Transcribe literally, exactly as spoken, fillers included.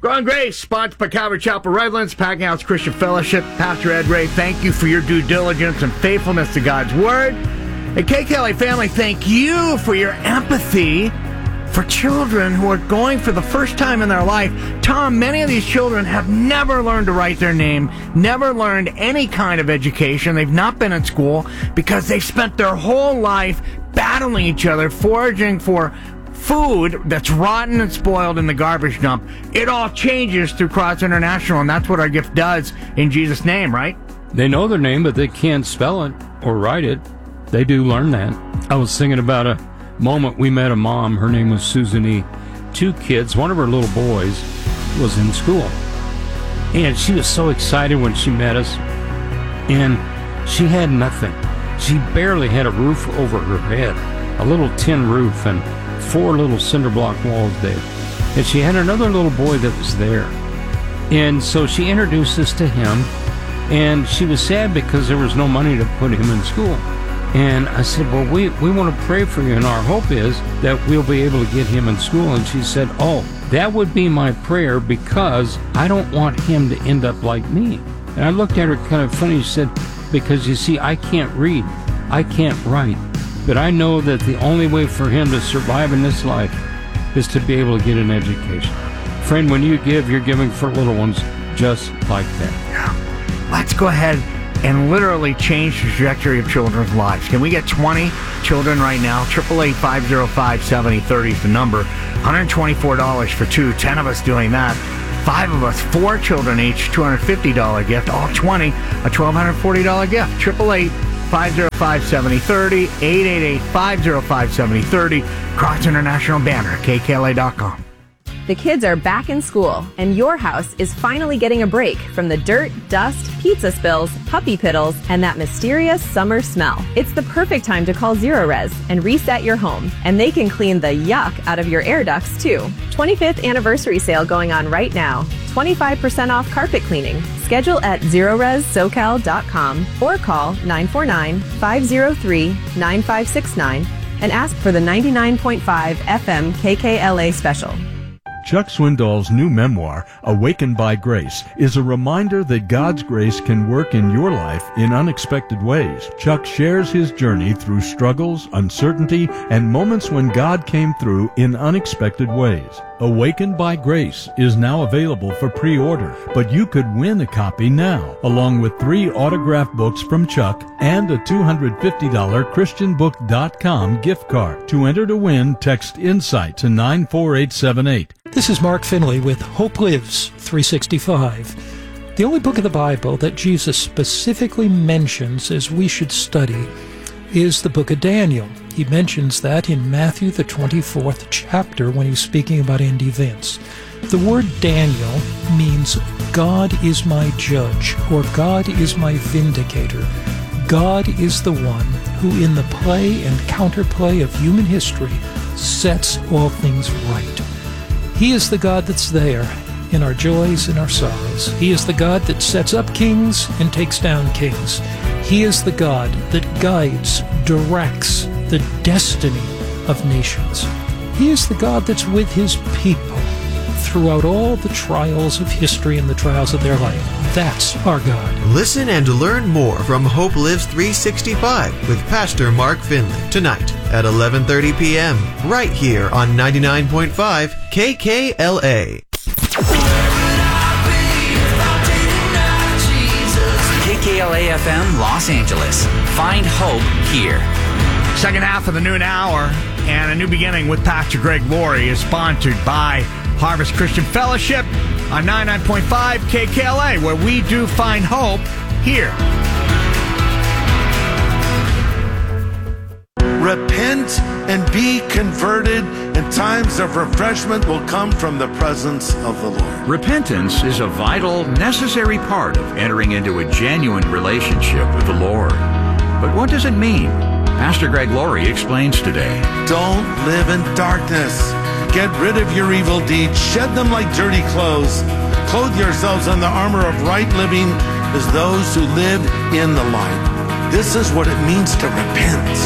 Growing Grace, sponsored by Calvary Chapel Redlands, Packing House Christian Fellowship. Pastor Ed Ray, thank you for your due diligence and faithfulness to God's Word. And K K L A family, thank you for your empathy for children who are going for the first time in their life. Tom, many of these children have never learned to write their name, never learned any kind of education. They've not been in school because they've spent their whole life battling each other, foraging for food that's rotten and spoiled in the garbage dump. It all changes through Cross International, and that's what our gift does in Jesus' name, right? They know their name, but they can't spell it or write it. They do learn that. I was thinking about a moment we met a mom. Her name was Susan E. Two kids, one of her little boys was in school. And she was so excited when she met us. And she had nothing. She barely had a roof over her head, a little tin roof, and four little cinder block walls there. And she had another little boy that was there. And so she introduced us to him, and she was sad because there was no money to put him in school. And I said, well, we, we want to pray for you, and our hope is that we'll be able to get him in school. And she said, oh, that would be my prayer because I don't want him to end up like me. And I looked at her kind of funny. She said, because you see, I can't read, I can't write. But I know that the only way for him to survive in this life is to be able to get an education. Friend, when you give, you're giving for little ones just like that. Yeah. Let's go ahead and literally change the trajectory of children's lives. Can we get twenty children right now? eight eight eight, five oh five, seven oh three oh is the number. one hundred twenty-four dollars for two, ten of us doing that. Five of us, four children each, two hundred fifty dollars gift. All twenty, a one thousand two hundred forty dollars gift. eight eight eight, five oh five, seven oh three oh, eight eight eight, five oh five, seven oh three oh, Cross International banner, K K L A dot com. The kids are back in school, and your house is finally getting a break from the dirt, dust, pizza spills, puppy piddles, and that mysterious summer smell. It's the perfect time to call Zerorez and reset your home, and they can clean the yuck out of your air ducts, too. twenty-fifth anniversary sale going on right now. twenty-five percent off carpet cleaning. Schedule at zerorez socal dot com or call nine four nine, five oh three, nine five six nine and ask for the ninety-nine point five F M K K L A special. Chuck Swindoll's new memoir, Awakened by Grace, is a reminder that God's grace can work in your life in unexpected ways. Chuck shares his journey through struggles, uncertainty, and moments when God came through in unexpected ways. Awakened by Grace is now available for pre-order, but you could win a copy now, along with three autographed books from Chuck and a two hundred fifty dollars christian book dot com gift card. To enter to win, text INSIGHT to nine four eight seven eight. This is Mark Finley with Hope Lives three sixty-five. The only book of the Bible that Jesus specifically mentions as we should study is the book of Daniel. He mentions that in Matthew, the twenty-fourth chapter, when he's speaking about end events. The word Daniel means God is my judge, or God is my vindicator. God is the one who, in the play and counterplay of human history, sets all things right. He is the God that's there in our joys and our sorrows. He is the God that sets up kings and takes down kings. He is the God that guides, directs the destiny of nations. He is the God that's with his people throughout all the trials of history and the trials of their life. That's our God. Listen and learn more from Hope Lives three sixty-five with Pastor Mark Finley tonight at eleven thirty p.m. right here on ninety-nine point five K K L A. K K L A F M Los Angeles. Find hope here. Second half of the noon hour and a new beginning with Pastor Greg Laurie is sponsored by Harvest Christian Fellowship on ninety-nine point five K K L A, where we do find hope here. Repent and be converted, and times of refreshment will come from the presence of the Lord. Repentance is a vital, necessary part of entering into a genuine relationship with the Lord. But what does it mean? Pastor Greg Laurie explains today. Don't live in darkness. Get rid of your evil deeds. Shed them like dirty clothes. Clothe yourselves in the armor of right living as those who live in the light. This is what it means to repent.